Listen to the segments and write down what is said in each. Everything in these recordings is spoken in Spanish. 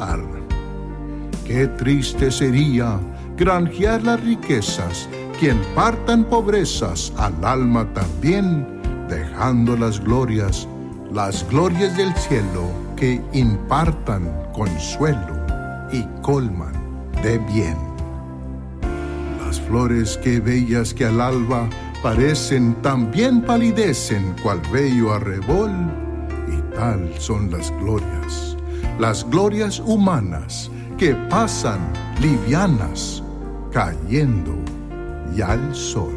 par. Qué triste sería granjear las riquezas que impartan pobrezas al alma también, dejando las glorias del cielo que impartan consuelo y colman de bien. Las flores que bellas que al alba parecen, también palidecen cual bello arrebol, y tal son las glorias humanas que pasan livianas, cayendo ya al sol.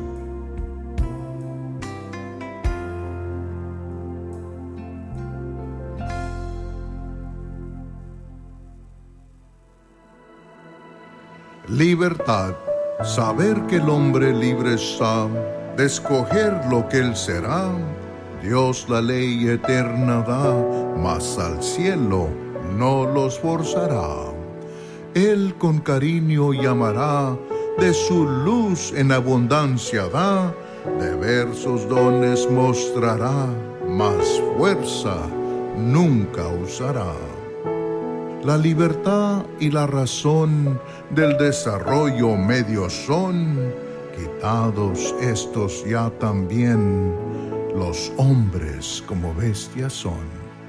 Libertad, saber que el hombre libre está de escoger lo que él será. Dios la ley eterna da, mas al cielo no los forzará. Él con cariño llamará, de su luz en abundancia da, diversos dones mostrará, mas fuerza nunca usará. La libertad y la razón del desarrollo medio son, quitados estos ya también, los hombres como bestias son.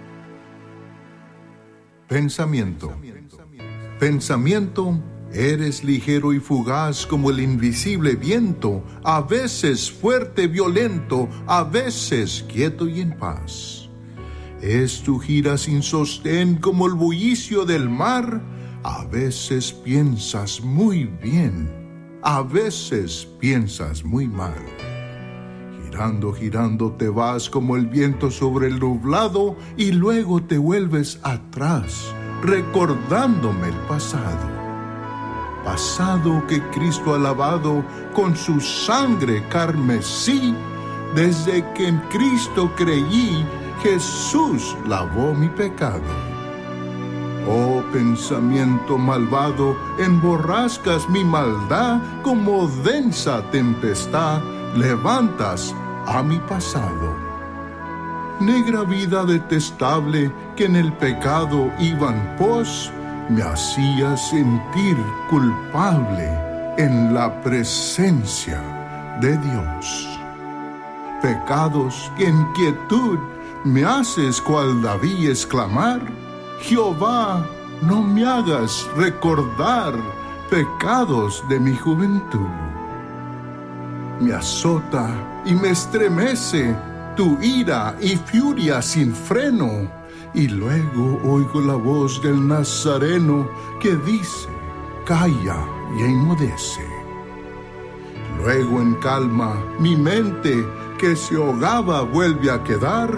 Pensamiento. Pensamiento, eres ligero y fugaz como el invisible viento, a veces fuerte, violento, a veces quieto y en paz. Es tu gira sin sostén como el bullicio del mar, a veces piensas muy bien, a veces piensas muy mal. Girando, girando te vas como el viento sobre el nublado y luego te vuelves atrás, recordándome el pasado. Pasado que Cristo ha lavado con su sangre carmesí, desde que en Cristo creí, Jesús lavó mi pecado. Oh pensamiento malvado, emborrascas mi maldad como densa tempestad, levantas a mi pasado. Negra vida detestable que en el pecado iba en pos, me hacía sentir culpable en la presencia de Dios. Pecados que en quietud me haces cual David exclamar, Jehová, no me hagas recordar pecados de mi juventud. Me azota y me estremece tu ira y furia sin freno, y luego oigo la voz del Nazareno que dice, calla y enmudece. Luego en calma mi mente que se ahogaba vuelve a quedar,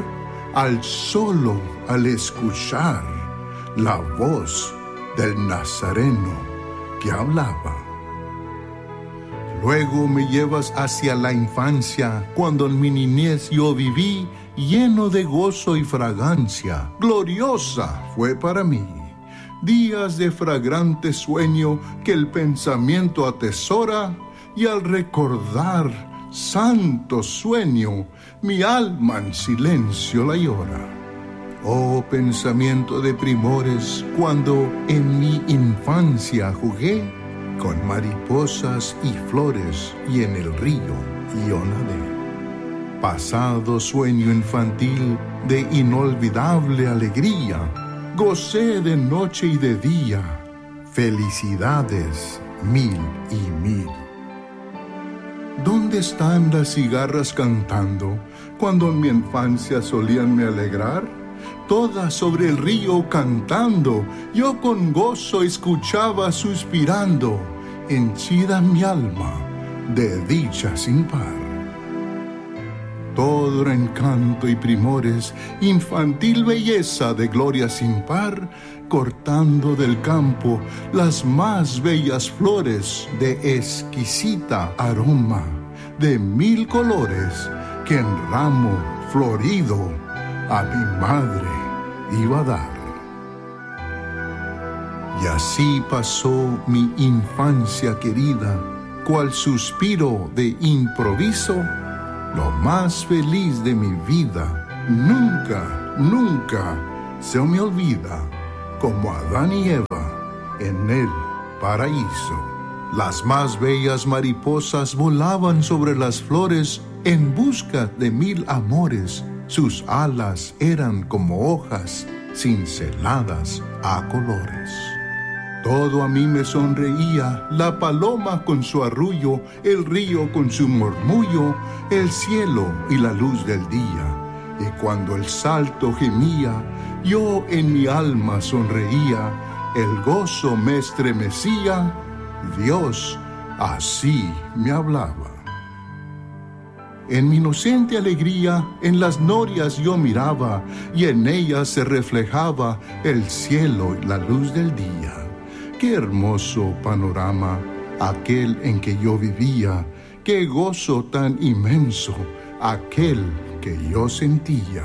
al escuchar la voz del Nazareno que hablaba. Luego me llevas hacia la infancia, cuando en mi niñez yo viví, lleno de gozo y fragancia, gloriosa fue para mí. Días de fragrante sueño que el pensamiento atesora, y al recordar santo sueño, mi alma en silencio la llora. Oh pensamiento de primores, cuando en mi infancia jugué con mariposas y flores, y en el río yo nadé. Pasado sueño infantil de inolvidable alegría, gocé de noche y de día, felicidades mil y mil. ¿Dónde están las cigarras cantando cuando en mi infancia solían me alegrar? Todas sobre el río cantando, yo con gozo escuchaba suspirando, henchida mi alma de dicha sin par. Todo era encanto y primores, infantil belleza de gloria sin par, cortando del campo las más bellas flores de exquisita aroma, de mil colores que en ramo florido a mi madre iba a dar. Y así pasó mi infancia querida, cual suspiro de improviso, lo más feliz de mi vida, nunca, nunca se me olvida. como Adán y Eva en el paraíso. Las más bellas mariposas volaban sobre las flores en busca de 1000 amores. Sus alas eran como hojas cinceladas a colores. Todo a mí me sonreía, la paloma con su arrullo, el río con su murmullo, el cielo y la luz del día. Y cuando el salto gemía, yo en mi alma sonreía, el gozo me estremecía, Dios así me hablaba. En mi inocente alegría, en las norias yo miraba, y en ellas se reflejaba el cielo y la luz del día. Qué hermoso panorama aquel en que yo vivía, qué gozo tan inmenso aquel que yo sentía.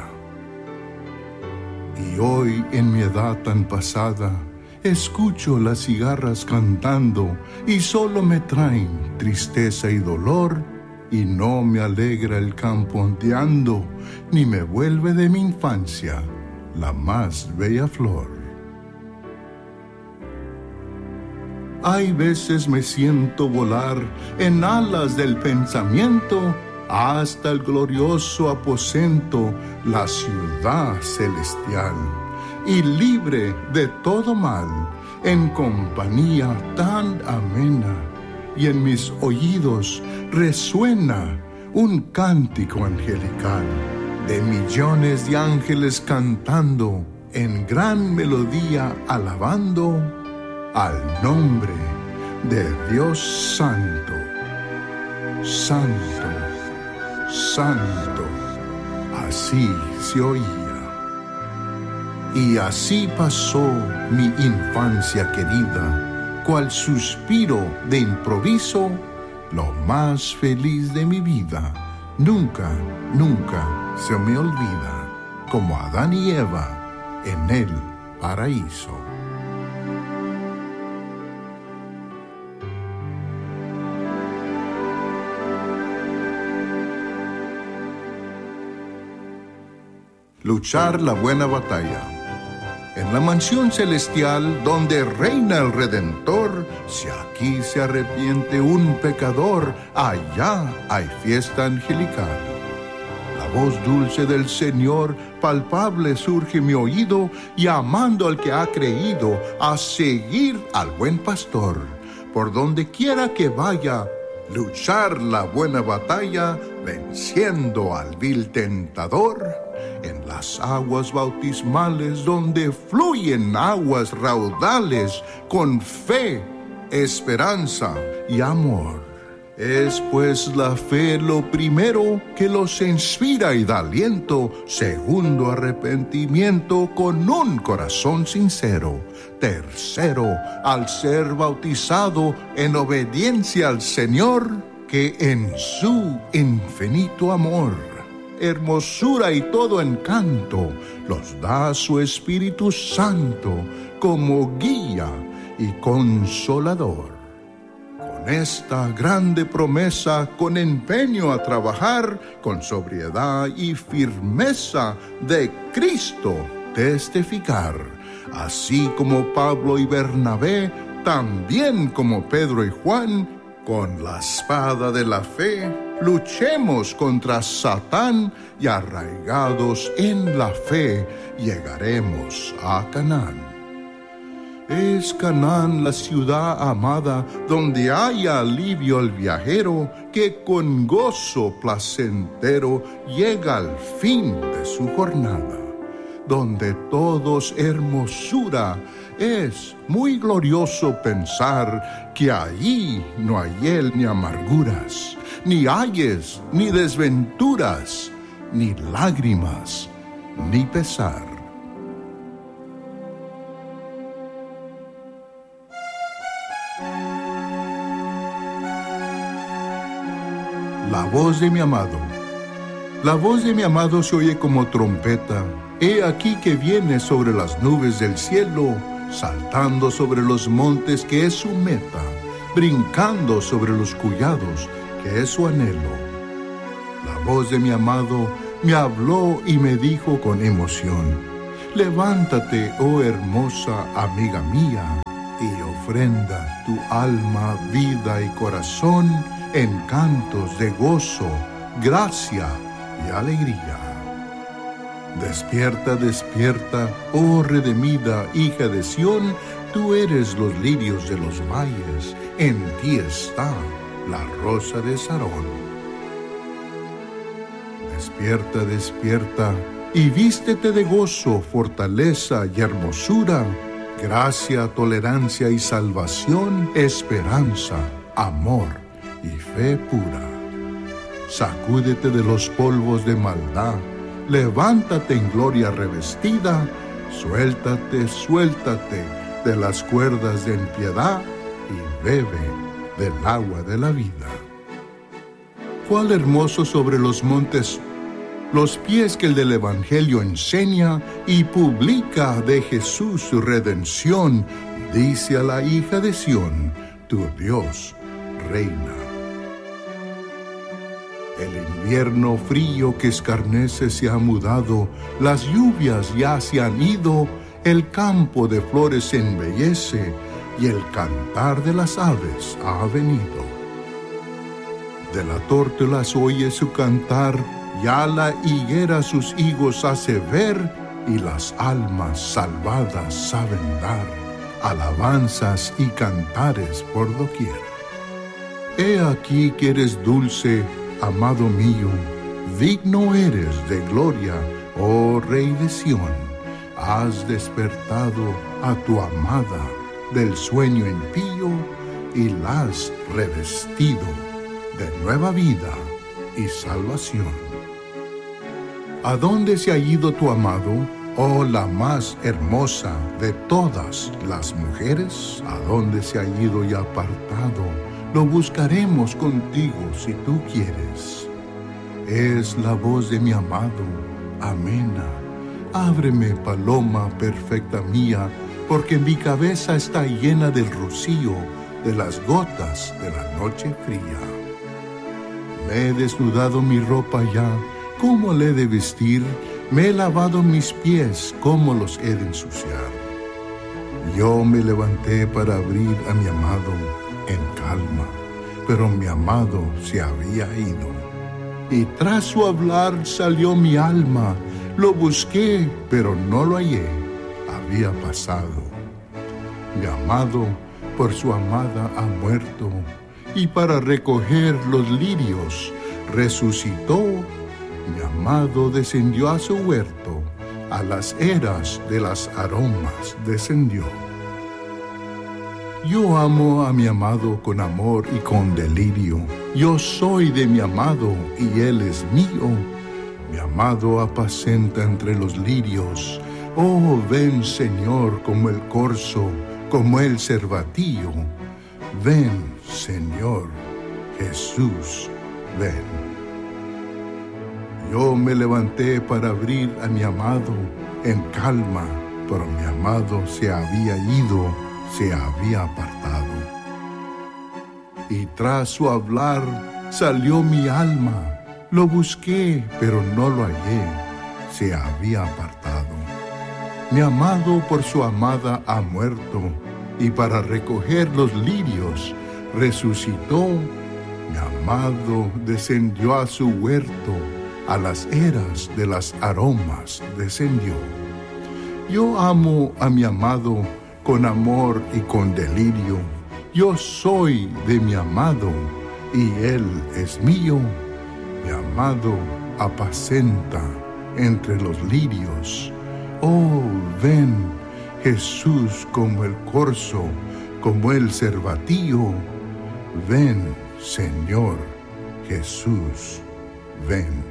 Y hoy en mi edad tan pasada, escucho las cigarras cantando y solo me traen tristeza y dolor, y no me alegra el campo ondeando, ni me vuelve de mi infancia la más bella flor. Hay veces me siento volar en alas del pensamiento hasta el glorioso aposento, la ciudad celestial, y libre de todo mal, en compañía tan amena, y en mis oídos resuena un cántico angelical de millones de ángeles cantando en gran melodía, alabando al nombre de Dios Santo, Santo, Santo. Así se oía. Y así pasó mi infancia querida, cual suspiro de improviso, lo más feliz de mi vida. Nunca, nunca se me olvida, como Adán y Eva en el paraíso. Luchar la buena batalla. En la mansión celestial donde reina el Redentor, si aquí se arrepiente un pecador, allá hay fiesta angelical. La voz dulce del Señor palpable surge mi oído, llamando al que ha creído a seguir al buen pastor. Por donde quiera que vaya, luchar la buena batalla, venciendo al vil tentador. En las aguas bautismales donde fluyen aguas raudales, con fe, esperanza y amor. Es pues la fe lo primero que los inspira y da aliento. Segundo, arrepentimiento con un corazón sincero. Tercero, al ser bautizado en obediencia al Señor, que en su infinito amor, hermosura y todo encanto, los da su Espíritu Santo como guía y consolador. Con esta grande promesa, con empeño a trabajar, con sobriedad y firmeza de Cristo testificar, así como Pablo y Bernabé, también como Pedro y Juan, con la espada de la fe, luchemos contra Satán y arraigados en la fe llegaremos a Canaán. Es Canaán la ciudad amada donde haya alivio al viajero que con gozo placentero llega al fin de su jornada. Donde todos hermosura, es muy glorioso pensar que allí no hay hiel ni amarguras, ni ayes, ni desventuras, ni lágrimas, ni pesar. La voz de mi amado. La voz de mi amado se oye como trompeta. He aquí que viene sobre las nubes del cielo, saltando sobre los montes que es su meta, brincando sobre los collados que es su anhelo. La voz de mi amado me habló y me dijo con emoción: Levántate, oh hermosa amiga mía, y ofrenda tu alma, vida y corazón en cantos de gozo, gracia y alegría. Despierta, despierta, oh redimida hija de Sión, tú eres los lirios de los valles, en ti está la rosa de Sarón. Despierta, despierta, y vístete de gozo, fortaleza y hermosura, gracia, tolerancia y salvación, esperanza, amor y fe pura. Sacúdete de los polvos de maldad, levántate en gloria revestida, suéltate, suéltate de las cuerdas de impiedad y bebe del agua de la vida. Cuál hermoso sobre los montes los pies que el del Evangelio enseña y publica de Jesús su redención, dice a la hija de Sión, tu Dios reina. El invierno frío que escarnece se ha mudado, las lluvias ya se han ido, el campo de flores se embellece y el cantar de las aves ha venido. De la tórtola se oye su cantar, ya la higuera sus higos hace ver, y las almas salvadas saben dar alabanzas y cantares por doquier. He aquí que eres dulce, amado mío, digno eres de gloria, oh Rey de Sión. Has despertado a tu amada del sueño impío y la has revestido de nueva vida y salvación. ¿A dónde se ha ido tu amado, oh la más hermosa de todas las mujeres? ¿A dónde se ha ido y apartado? Lo buscaremos contigo si tú quieres. Es la voz de mi amado, amena. Ábreme, paloma perfecta mía, porque mi cabeza está llena del rocío de las gotas de la noche fría. Me he desnudado mi ropa ya, ¿cómo le he de vestir? Me he lavado mis pies, ¿cómo los he de ensuciar? Yo me levanté para abrir a mi amado en calma, pero mi amado se había ido. Y tras su hablar salió mi alma, lo busqué, pero no lo hallé, había pasado. Mi amado por su amada ha muerto, y para recoger los lirios resucitó. Mi amado descendió a su huerto, a las eras de las aromas descendió. Yo amo a mi amado con amor y con delirio. Yo soy de mi amado y él es mío. Mi amado apacenta entre los lirios. Oh, ven, Señor, como el corzo, como el cervatillo. Ven, Señor, Jesús, ven. Yo me levanté para abrir a mi amado en calma, pero mi amado se había ido, se había apartado. Y tras su hablar salió mi alma, lo busqué, pero no lo hallé, se había apartado. Mi amado por su amada ha muerto, y para recoger los lirios resucitó. Mi amado descendió a su huerto, a las eras de las aromas descendió. Yo amo a mi amado con amor y con delirio. Yo soy de mi amado y él es mío. Mi amado apacenta entre los lirios. Oh, ven, Jesús, como el corzo, como el cervatillo. Ven, Señor Jesús, ven.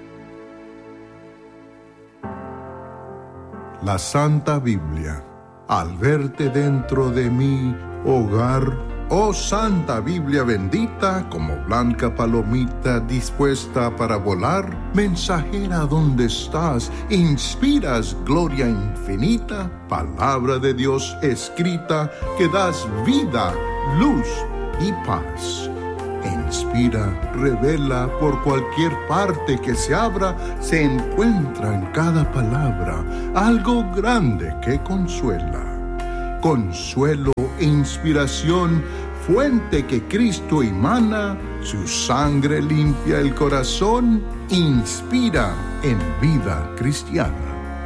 La Santa Biblia, al verte dentro de mi hogar, oh Santa Biblia bendita, como blanca palomita dispuesta para volar, mensajera donde estás, inspiras gloria infinita, palabra de Dios escrita, que das vida, luz y paz. inspira, revela por cualquier parte que se abra, se encuentra en cada palabra algo grande que consuela. Consuelo e inspiración, fuente que Cristo emana, su sangre limpia el corazón, inspira en vida cristiana.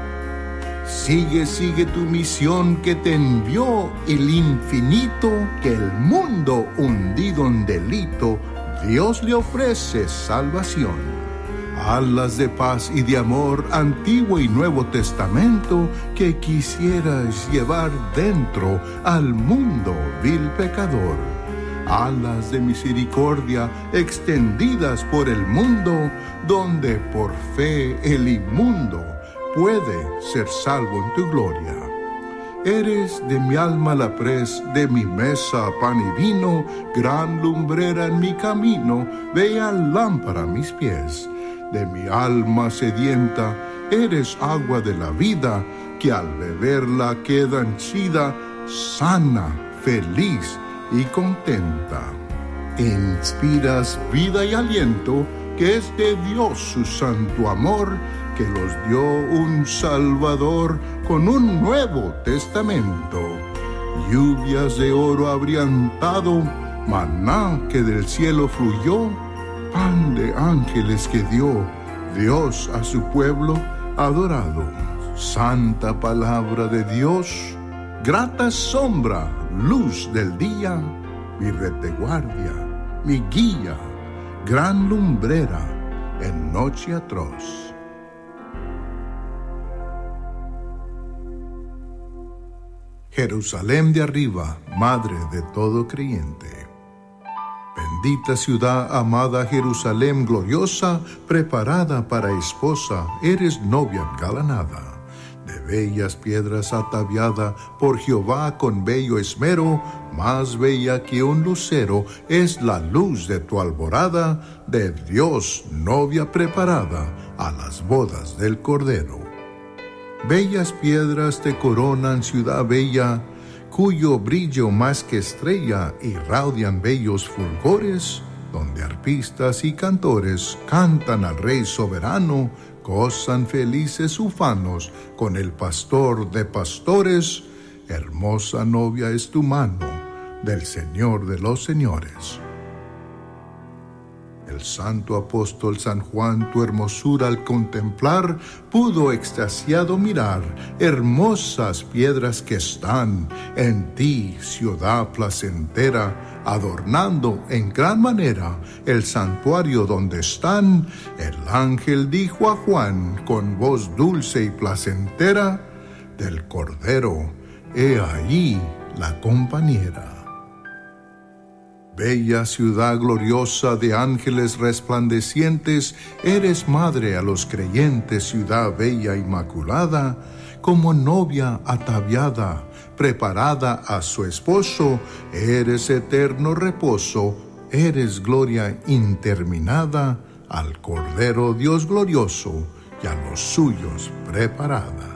Sigue tu misión que te envió el infinito, que el mundo hundido en delito, Dios le ofrece salvación. Alas de paz y de amor, Antiguo y Nuevo Testamento, que quisieras llevar dentro al mundo vil pecador. Alas de misericordia extendidas por el mundo, donde por fe el inmundo puede ser salvo en tu gloria. Eres de mi alma la pres, de mi mesa pan y vino, gran lumbrera en mi camino, bella lámpara a mis pies. De mi alma sedienta, eres agua de la vida, que al beberla queda henchida, sana, feliz y contenta. Inspiras vida y aliento, que es de Dios su santo amor, que los dio un Salvador con un Nuevo Testamento. Lluvias de oro abriantado, maná que del cielo fluyó, pan de ángeles que dio Dios a su pueblo adorado. Santa palabra de Dios, grata sombra, luz del día, mi retaguardia, mi guía, gran lumbrera en noche atroz. Jerusalén de arriba, madre de todo creyente. Bendita ciudad, amada Jerusalén gloriosa, preparada para esposa, eres novia engalanada. De bellas piedras ataviada por Jehová con bello esmero, más bella que un lucero es la luz de tu alborada, de Dios novia preparada a las bodas del Cordero. Bellas piedras te coronan, ciudad bella, cuyo brillo más que estrella irradian bellos fulgores, donde arpistas y cantores cantan al Rey soberano, gozan felices ufanos con el pastor de pastores. Hermosa novia es tu mano del Señor de los señores. El santo apóstol San Juan tu hermosura al contemplar pudo extasiado mirar hermosas piedras que están en ti, ciudad placentera, adornando en gran manera el santuario donde están. El ángel dijo a Juan con voz dulce y placentera: del Cordero, he ahí la compañera. Bella ciudad gloriosa de ángeles resplandecientes, eres madre a los creyentes, ciudad bella inmaculada, como novia ataviada, preparada a su esposo, eres eterno reposo, eres gloria interminada, al Cordero Dios glorioso y a los suyos preparada.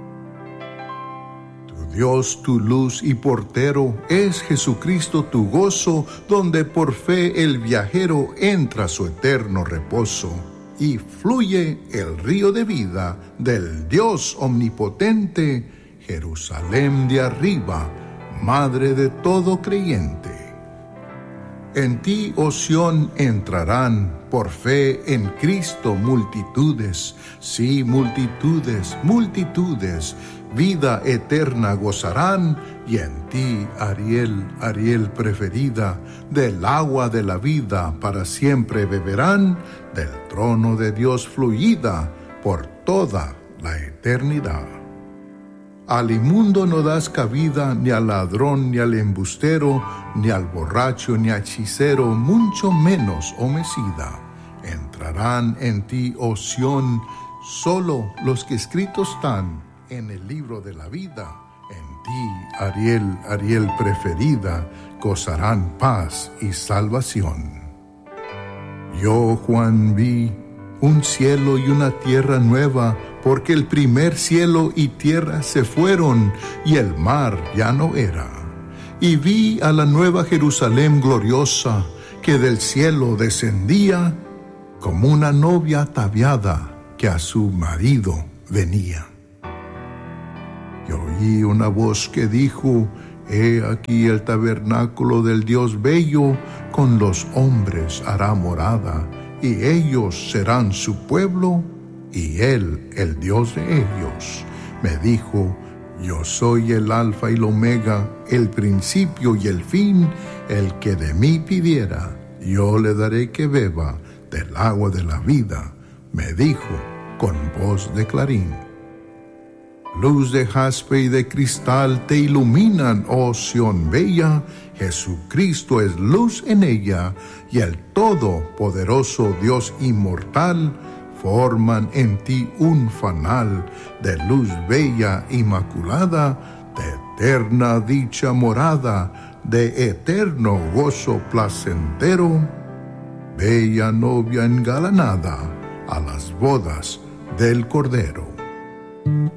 Dios tu luz y portero, es Jesucristo tu gozo, donde por fe el viajero entra a su eterno reposo, y fluye el río de vida del Dios omnipotente, Jerusalén de arriba, madre de todo creyente. En ti, oh Sión, entrarán por fe en Cristo multitudes, sí, multitudes, multitudes, vida eterna gozarán, y en ti, Ariel preferida, del agua de la vida para siempre beberán, del trono de Dios fluida por toda la eternidad. Al inmundo no das cabida, ni al ladrón, ni al embustero, ni al borracho, ni al hechicero, mucho menos homicida. Entrarán en ti, oh Sión, solo los que escritos están en el libro de la vida. En ti, Ariel preferida, gozarán paz y salvación. Yo, Juan, vi un cielo y una tierra nueva, porque el primer cielo y tierra se fueron, y el mar ya no era. Y vi a la nueva Jerusalén gloriosa, que del cielo descendía, como una novia ataviada que a su marido venía. Y oí una voz que dijo: He aquí el tabernáculo del Dios bello, con los hombres hará morada, y ellos serán su pueblo, y Él el Dios de ellos. Me dijo: Yo soy el Alfa y el Omega, el principio y el fin. El que de mí pidiera, yo le daré que beba del agua de la vida, me dijo con voz de clarín. Luz de jaspe y de cristal te iluminan, oh Sión bella. Jesucristo es luz en ella, y el todopoderoso Dios inmortal forman en ti un fanal de luz bella inmaculada, de eterna dicha morada, de eterno gozo placentero, bella novia engalanada a las bodas del Cordero.